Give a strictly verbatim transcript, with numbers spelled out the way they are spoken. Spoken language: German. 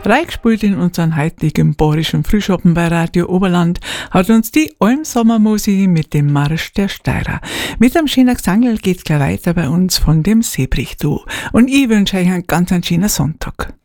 Reingespielt in unseren heutigen bayerischen Frühschoppen bei Radio Oberland hat uns die Alm-Sommermusik mit dem Marsch der Steirer. Mit dem schönen Gesangl geht's gleich weiter bei uns von dem Seebricht-Duo. Und ich wünsche euch einen ganz schönen Sonntag.